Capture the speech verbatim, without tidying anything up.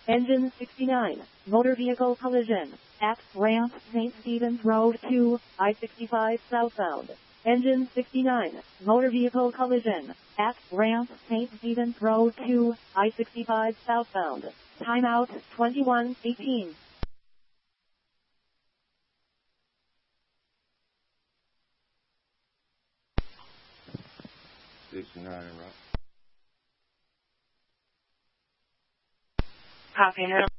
Engine sixty-nine, motor vehicle collision, at ramp Saint Stephen's Road two, I sixty-five southbound. Engine sixty-nine, motor vehicle collision, at ramp Saint Stephen's Road two, I sixty-five southbound. Timeout twenty-one eighteen. sixty-nine, right? Copy.